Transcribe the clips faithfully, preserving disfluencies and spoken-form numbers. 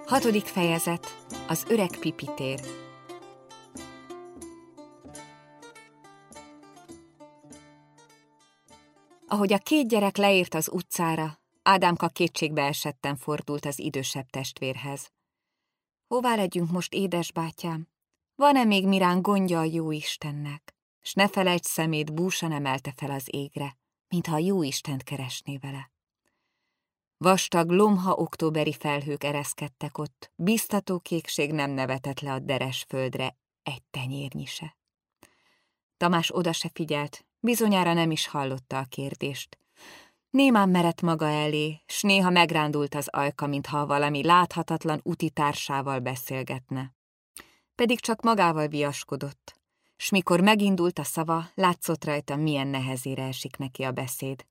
Hatodik fejezet. Az öreg Pipitér. Ahogy a két gyerek leért az utcára, Ádámka kétségbeesetten fordult az idősebb testvérhez. Hová legyünk most, édesbátyám? Van-e még mirán gondja a Jóistennek? S ne felejts szemét, búsan emelte fel az égre, mintha a Jóistent keresné vele. Vastag, lomha októberi felhők ereszkedtek ott, biztató kékség nem nevetett le a deres földre egy tenyérnyi se. Tamás oda se figyelt, bizonyára nem is hallotta a kérdést. Némán merett maga elé, s néha megrándult az ajka, mintha valami láthatatlan utitársával beszélgetne. Pedig csak magával viaskodott, s mikor megindult a szava, látszott rajta, milyen nehezére esik neki a beszéd.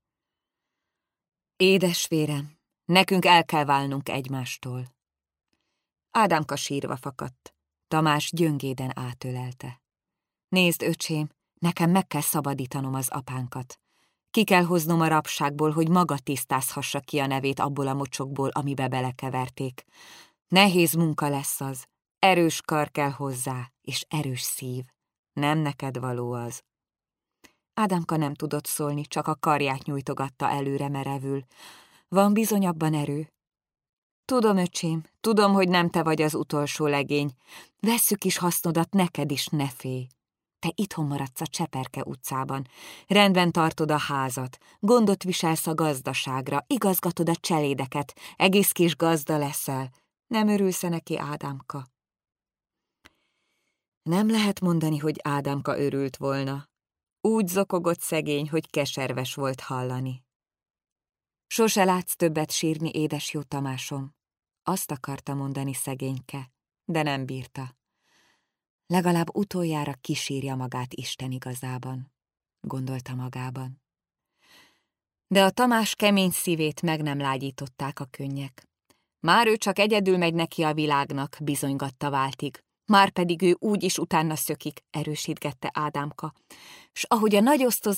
Édesvérem, nekünk el kell válnunk egymástól. Ádámka sírva fakadt, Tamás gyöngéden átölelte. Nézd, öcsém, nekem meg kell szabadítanom az apánkat. Ki kell hoznom a rabságból, hogy maga tisztázhassa ki a nevét abból a mocsokból, amibe belekeverték. Nehéz munka lesz az, erős kar kell hozzá, és erős szív. Nem neked való az. Ádámka nem tudott szólni, csak a karját nyújtogatta előre merevül. Van bizony abban erő. Tudom, öcsém, tudom, hogy nem te vagy az utolsó legény. Vesszük is hasznodat, neked is, ne félj. Te itthon maradsz a Cseperke utcában, rendben tartod a házat, gondot viselsz a gazdaságra, igazgatod a cselédeket, egész kis gazda leszel. Nem örülsz neki, Ádámka? Nem lehet mondani, hogy Ádámka örült volna. Úgy zokogott szegény, hogy keserves volt hallani. Sose látsz többet sírni, édes jó Tamásom. Azt akarta mondani szegényke, de nem bírta. Legalább utoljára kisírja magát Isten igazában, gondolta magában. De a Tamás kemény szívét meg nem lágyították a könnyek. Már ő csak egyedül megy neki a világnak, bizonygatta váltig. Már pedig ő úgy is utána szökik, erősítgette Ádámka, s ahogy a nagy